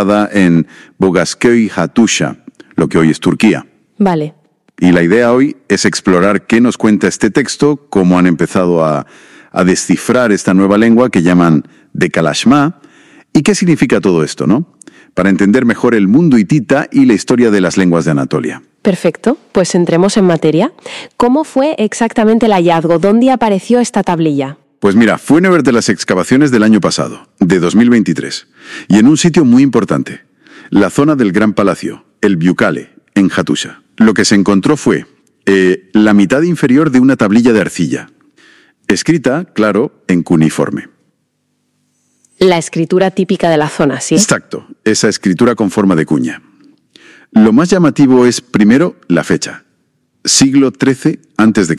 basada en Boğazköy Hattusha, lo que hoy es Turquía. Vale. Y la idea hoy es explorar qué nos cuenta este texto, cómo han empezado a descifrar esta nueva lengua que llaman Dekalashma, y qué significa todo esto, ¿no? Para entender mejor el mundo hitita y la historia de las lenguas de Anatolia. Perfecto, pues entremos en materia. ¿Cómo fue exactamente el hallazgo? ¿Dónde apareció esta tablilla? Pues mira, fue en una de las excavaciones del año pasado, de 2023, y en un sitio muy importante, la zona del Gran Palacio, el Büyükale, en Hattusha. Lo que se encontró fue la mitad inferior de una tablilla de arcilla, escrita, claro, en cuneiforme. La escritura típica de la zona, ¿sí? Exacto, esa escritura con forma de cuña. Lo más llamativo es, primero, la fecha, siglo XIII a.C.,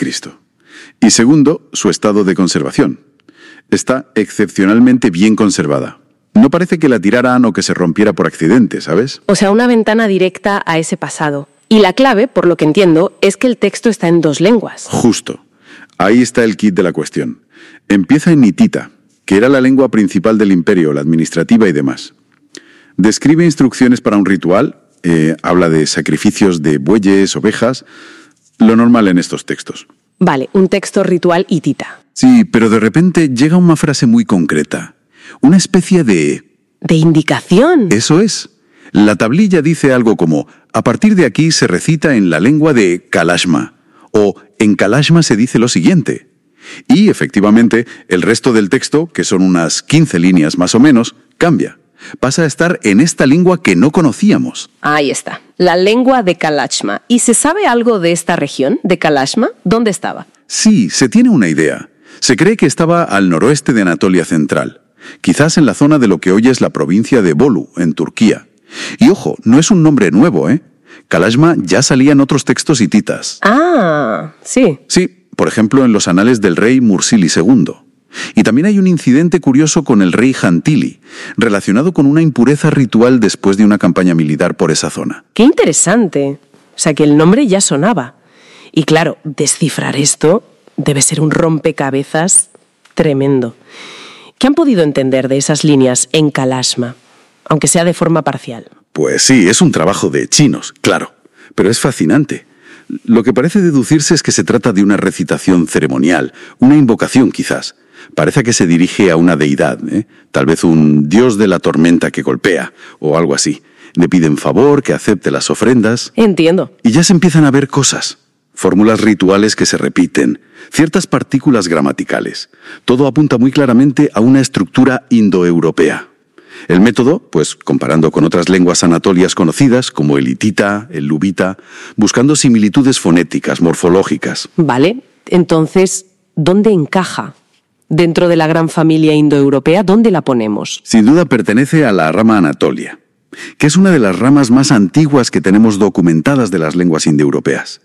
y segundo, su estado de conservación. Está excepcionalmente bien conservada. No parece que la tiraran o que se rompiera por accidente, ¿sabes? O sea, una ventana directa a ese pasado. Y la clave, por lo que entiendo, es que el texto está en 2 lenguas. Justo. Ahí está el kit de la cuestión. Empieza en hitita, que era la lengua principal del imperio, la administrativa y demás. Describe instrucciones para un ritual, habla de sacrificios de bueyes, ovejas, lo normal en estos textos. Vale, un texto ritual hitita. Sí, pero de repente llega una frase muy concreta, una especie de... ¿De indicación? Eso es. La tablilla dice algo como, a partir de aquí se recita en la lengua de Kalashma, o en Kalashma se dice lo siguiente. Y, efectivamente, el resto del texto, que son unas 15 líneas más o menos, cambia. Pasa a estar en esta lengua que no conocíamos. Ahí está, la lengua de Kalashma. ¿Y se sabe algo de esta región, de Kalashma? ¿Dónde estaba? Sí, se tiene una idea. Se cree que estaba al noroeste de Anatolia Central, quizás en la zona de lo que hoy es la provincia de Bolu, en Turquía. Y ojo, no es un nombre nuevo, ¿eh? Kalashma ya salía en otros textos hititas. Ah, sí. Sí. Por ejemplo, en los anales del rey Mursili II. Y también hay un incidente curioso con el rey Jantili, relacionado con una impureza ritual después de una campaña militar por esa zona. ¡Qué interesante! O sea, que el nombre ya sonaba. Y claro, descifrar esto debe ser un rompecabezas tremendo. ¿Qué han podido entender de esas líneas en Kalashma, aunque sea de forma parcial? Pues sí, es un trabajo de chinos, claro, pero es fascinante. Lo que parece deducirse es que se trata de una recitación ceremonial, una invocación quizás. Parece que se dirige a una deidad, tal vez un dios de la tormenta que golpea, o algo así. Le piden favor, que acepte las ofrendas. Entiendo. Y ya se empiezan a ver cosas. Fórmulas rituales que se repiten, ciertas partículas gramaticales. Todo apunta muy claramente a una estructura indoeuropea. El método, pues comparando con otras lenguas anatolias conocidas, como el hitita, el luvita, buscando similitudes fonéticas, morfológicas. Vale, entonces, ¿dónde encaja? Dentro de la gran familia indoeuropea, ¿dónde la ponemos? Sin duda pertenece a la rama Anatolia, que es una de las ramas más antiguas que tenemos documentadas de las lenguas indoeuropeas.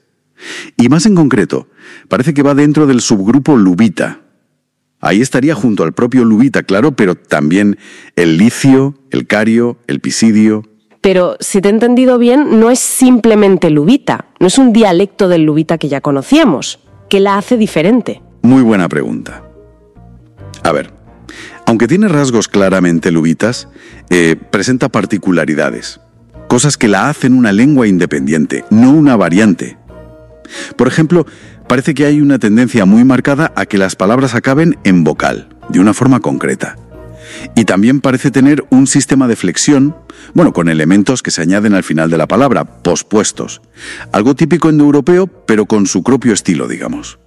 Y más en concreto, parece que va dentro del subgrupo luvita. Ahí estaría junto al propio luvita, claro, pero también el licio, el cario, el pisidio. Pero, si te he entendido bien, no es simplemente luvita, no es un dialecto del luvita que ya conocíamos. ¿Qué la hace diferente? Muy buena pregunta. A ver, aunque tiene rasgos claramente luvitas, presenta particularidades, cosas que la hacen una lengua independiente, no una variante. Por ejemplo, parece que hay una tendencia muy marcada a que las palabras acaben en vocal, de una forma concreta. Y también parece tener un sistema de flexión, con elementos que se añaden al final de la palabra, pospuestos. Algo típico indoeuropeo, pero con su propio estilo, digamos.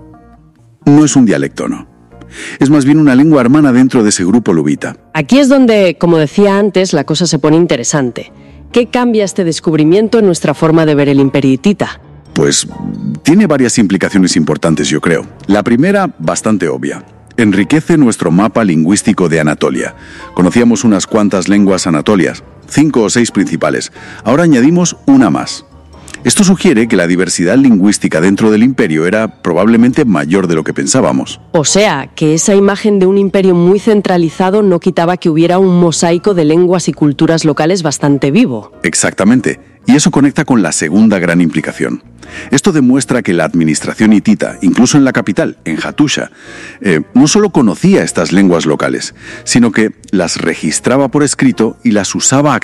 No es un dialecto, no. Es más bien una lengua hermana dentro de ese grupo luvita. Aquí es donde, como decía antes, la cosa se pone interesante. ¿Qué cambia este descubrimiento en nuestra forma de ver el imperio hitita? Pues tiene varias implicaciones importantes, yo creo. La primera, bastante obvia. Enriquece nuestro mapa lingüístico de Anatolia. Conocíamos unas cuantas lenguas anatolias, 5 o 6 principales. Ahora añadimos una más. Esto sugiere que la diversidad lingüística dentro del imperio era probablemente mayor de lo que pensábamos. O sea, que esa imagen de un imperio muy centralizado no quitaba que hubiera un mosaico de lenguas y culturas locales bastante vivo. Exactamente. Y eso conecta con la segunda gran implicación. Esto demuestra que la administración hitita, incluso en la capital, en Hattusha, no solo conocía estas lenguas locales, sino que las registraba por escrito y las usaba